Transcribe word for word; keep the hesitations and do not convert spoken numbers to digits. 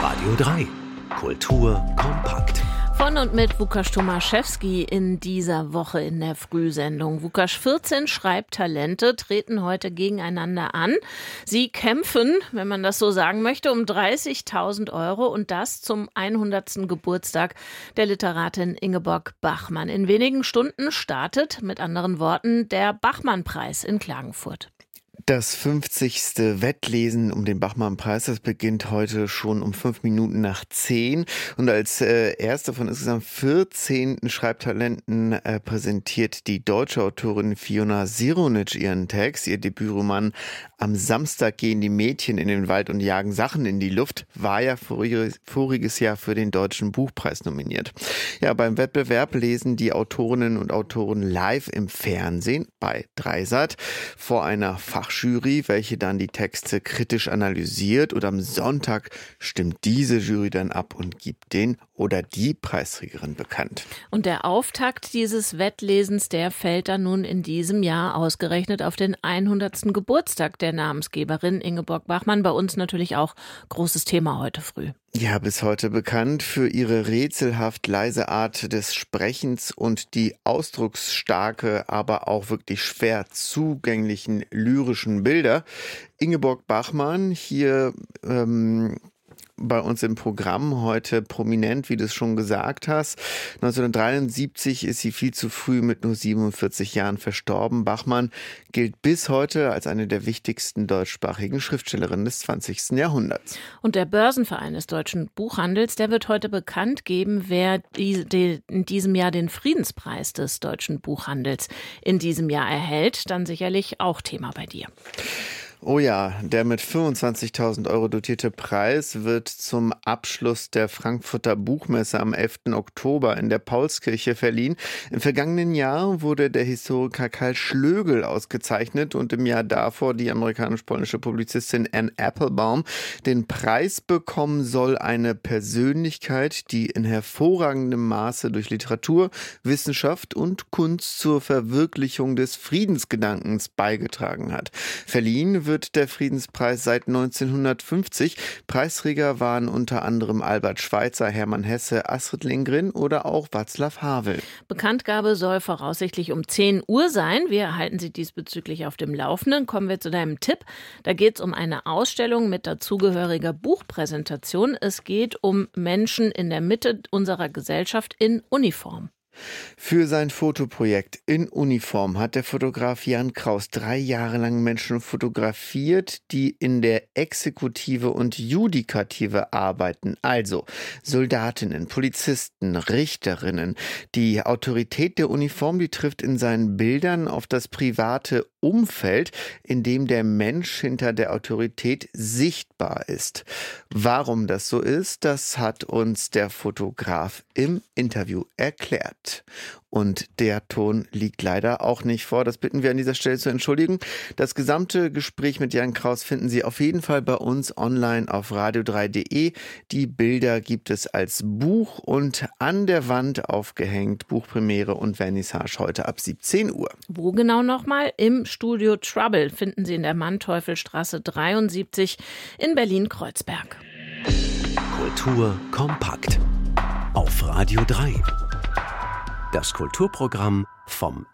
Radio drei. Kultur kompakt. Von und mit Łukasz Tomaszewski in dieser Woche in der Frühsendung. Łukasz, vierzehn Schreibtalente treten heute gegeneinander an. Sie kämpfen, wenn man das so sagen möchte, um dreißigtausend Euro und das zum hundertsten Geburtstag der Literatin Ingeborg Bachmann. In wenigen Stunden startet, mit anderen Worten, der Bachmann-Preis in Klagenfurt. Das fünfzigste Wettlesen um den Bachmann-Preis, das beginnt heute schon um fünf Minuten nach zehn. Und als äh, erste von insgesamt vierzehn Schreibtalenten äh, präsentiert die deutsche Autorin Fiona Sironic ihren Text. Ihr Debütroman Am Samstag gehen die Mädchen in den Wald und jagen Sachen in die Luft war ja voriges, voriges Jahr für den Deutschen Buchpreis nominiert. Ja, beim Wettbewerb lesen die Autorinnen und Autoren live im Fernsehen bei Dreisat vor einer Fachjury, welche dann die Texte kritisch analysiert, und am Sonntag stimmt diese Jury dann ab und gibt den oder die Preisträgerin bekannt. Und der Auftakt dieses Wettlesens, der fällt dann nun in diesem Jahr ausgerechnet auf den hundertsten Geburtstag der Namensgeberin Ingeborg Bachmann. Bei uns natürlich auch großes Thema heute früh. Ja, bis heute bekannt für ihre rätselhaft leise Art des Sprechens und die ausdrucksstarke, aber auch wirklich schwer zugänglichen lyrischen Bilder. Ingeborg Bachmann hier ähm, bei uns im Programm heute prominent, wie du es schon gesagt hast. neunzehnhundertdreiundsiebzig ist sie viel zu früh mit nur siebenundvierzig Jahren verstorben. Bachmann gilt bis heute als eine der wichtigsten deutschsprachigen Schriftstellerinnen des zwanzigsten Jahrhunderts. Und der Börsenverein des deutschen Buchhandels, der wird heute bekannt geben, wer die, die in diesem Jahr den Friedenspreis des deutschen Buchhandels in diesem Jahr erhält. Dann sicherlich auch Thema bei dir. Oh ja, der mit fünfundzwanzigtausend Euro dotierte Preis wird zum Abschluss der Frankfurter Buchmesse am elften Oktober in der Paulskirche verliehen. Im vergangenen Jahr wurde der Historiker Karl Schlögel ausgezeichnet und im Jahr davor die amerikanisch-polnische Publizistin Anne Applebaum. Den Preis bekommen soll eine Persönlichkeit, die in hervorragendem Maße durch Literatur, Wissenschaft und Kunst zur Verwirklichung des Friedensgedankens beigetragen hat. Verliehen wird der Friedenspreis seit neunzehnhundertfünfzig. Preisträger waren unter anderem Albert Schweitzer, Hermann Hesse, Astrid Lindgren oder auch Václav Havel. Bekanntgabe soll voraussichtlich um zehn Uhr sein. Wir halten Sie diesbezüglich auf dem Laufenden. Kommen wir zu deinem Tipp. Da geht es um eine Ausstellung mit dazugehöriger Buchpräsentation. Es geht um Menschen in der Mitte unserer Gesellschaft in Uniform. Für sein Fotoprojekt in Uniform hat der Fotograf Jan Kraus drei Jahre lang Menschen fotografiert, die in der Exekutive und Judikative arbeiten, also Soldatinnen, Polizisten, Richterinnen. Die Autorität der Uniform, die trifft in seinen Bildern auf das private Umfeld, in dem der Mensch hinter der Autorität sichtbar ist. Warum das so ist, das hat uns der Fotograf im Interview erklärt. Und der Ton liegt leider auch nicht vor. Das bitten wir an dieser Stelle zu entschuldigen. Das gesamte Gespräch mit Jan Kraus finden Sie auf jeden Fall bei uns online auf radio drei punkt de. Die Bilder gibt es als Buch und an der Wand aufgehängt. Buchpremiere und Vernissage heute ab siebzehn Uhr. Wo genau nochmal? Im Studio Trouble finden Sie in der Manteuffelstraße dreiundsiebzig in Berlin-Kreuzberg. Kultur kompakt. Auf Radio drei. Das Kulturprogramm vom